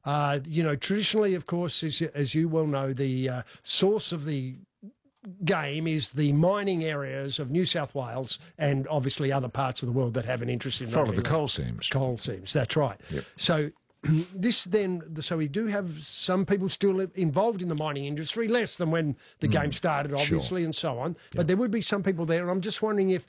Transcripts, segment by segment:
Traditionally, of course, as you well know, the source of the game is the mining areas of New South Wales and obviously other parts of the world that have an interest in Follow rugby the league. coal seams. Coal seams, that's right. Yep. So so we do have some people still involved in the mining industry, less than when the game started, obviously, and so on. But there would be some people there, and I'm just wondering if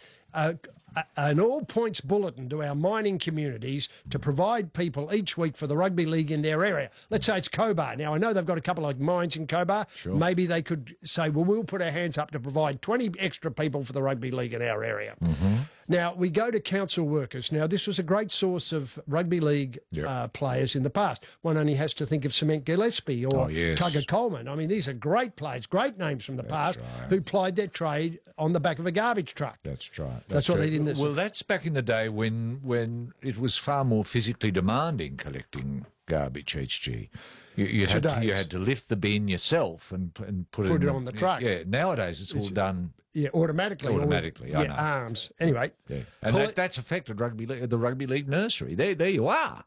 an all-points bulletin to our mining communities to provide people each week for the rugby league in their area. Let's say it's Cobar. Now, I know they've got a couple of mines in Cobar. Sure. Maybe they could say, well, we'll put our hands up to provide 20 extra people for the rugby league in our area. Mm-hmm. Now, we go to council workers. Now, this was a great source of rugby league players in the past. One only has to think of Cement Gillespie or Tugger Coleman. I mean, these are great players, great names from the past who plied their trade on the back of a garbage truck. That's right. That's what they did in this. Well, that's back in the day when it was far more physically demanding collecting garbage, HG. You had to lift the bin yourself and put it on the truck. Yeah, nowadays it's all done. Yeah, automatically. Automatically, I know. Arms. Anyway. Yeah. And that's affected the rugby league nursery. There you are.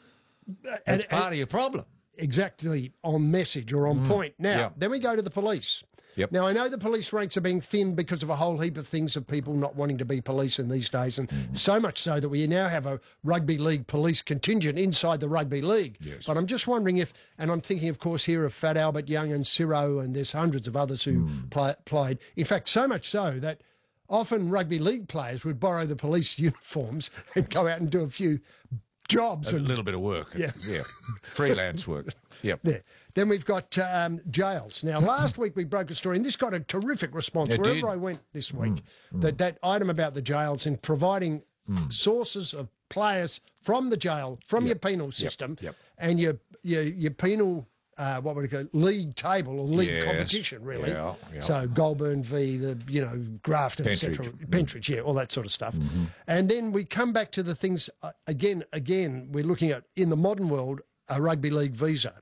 That's part of your problem. Exactly on message or on point. Now, then we go to the police. Yep. Now, I know the police ranks are being thinned because of a whole heap of things of people not wanting to be police in these days, and so much so that we now have a rugby league police contingent inside the rugby league. Yes. But I'm just wondering if, and I'm thinking, of course, here of Fat Albert Young and Ciro, and there's hundreds of others who played. In fact, so much so that often rugby league players would borrow the police uniforms and go out and do a few jobs. A little bit of work. Yeah. Freelance work. Yep. There. Then we've got jails. Now, last week we broke a story, and this got a terrific response wherever I went this week, that item about the jails and providing sources of players from the jail, from your penal system, and your penal, what would it go, league table or league competition, really. Yeah. So Goulburn v. Grafton, etc. Pentridge, all that sort of stuff. And then we come back to the things, again, we're looking at, in the modern world, a rugby league visa.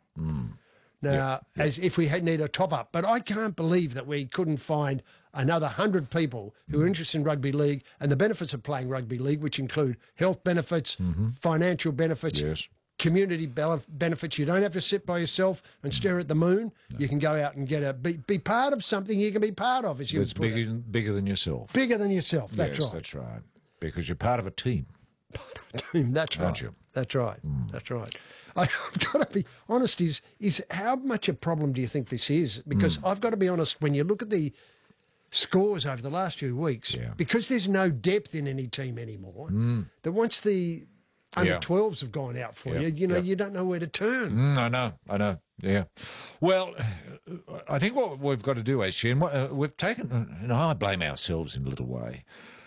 Now, as if we need a top-up. But I can't believe that we couldn't find another 100 people who are interested in rugby league and the benefits of playing rugby league, which include health benefits, financial benefits, community benefits. You don't have to sit by yourself and stare at the moon. No. You can go out and be part of something you can be part of. As you it's bigger than yourself. Bigger than yourself, that's right. That's right. Because you're part of a team. That's right. Aren't you? That's right. That's right. I've got to be honest, is how much a problem do you think this is? Because I've got to be honest, when you look at the scores over the last few weeks, because there's no depth in any team anymore, that once the under-12s have gone out for you, you don't know where to turn. I know. Yeah. Well, I think what we've got to do, actually, and we've taken, and I blame ourselves in a little way.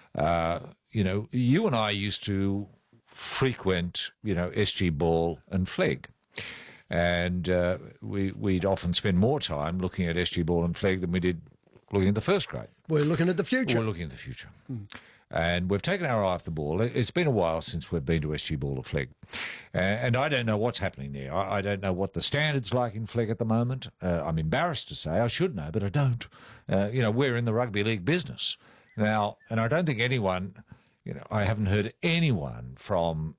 You and I used to frequent, SG Ball and Flegg. And we'd often spend more time looking at SG Ball and Flegg than we did looking at the first grade. We're looking at the future. We're looking at the future. And we've taken our eye off the ball. It's been a while since we've been to SG Ball or Flegg. And I don't know what's happening there. I don't know what the standard's like in Flegg at the moment. I'm embarrassed to say. I should know, but I don't. We're in the rugby league business now, and I don't think anyone... I haven't heard anyone from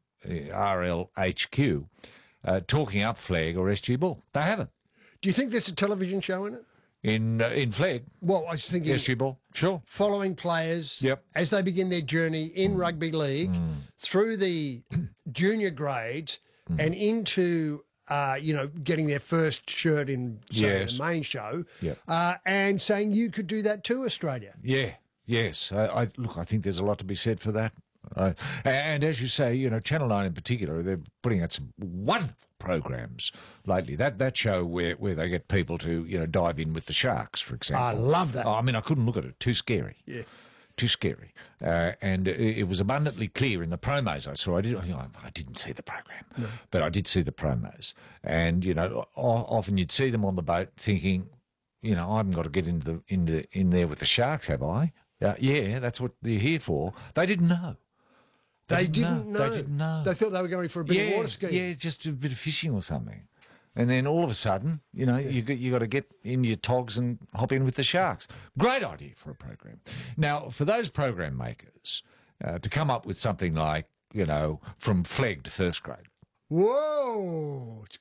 RLHQ talking up Flegg or SG Ball. They haven't. Do you think there's a television show in it? In Flegg? Well, I was thinking... SG Ball, sure. Following players as they begin their journey in rugby league through the junior grades and into... getting their first shirt in, the main show, and saying you could do that too, Australia. Yeah. Yes, I think there's a lot to be said for that. And as you say, Channel 9 in particular, they're putting out some wonderful programs lately. That show where they get people to, dive in with the sharks, for example. I love that. I mean, I couldn't look at it. Too scary. Yeah. Too scary. And it was abundantly clear in the promos I saw. I didn't see the program, but I did see the promos. And, often you'd see them on the boat thinking, I haven't got to get in there with the sharks, have I? Yeah, that's what they're here for. They didn't know. They didn't know. They thought they were going for a bit of water skiing. Yeah, just a bit of fishing or something. And then all of a sudden, you got to get in your togs and hop in with the sharks. Great idea for a program. Now, for those program makers to come up with something like, from Flegg to first grade. Whoa! It's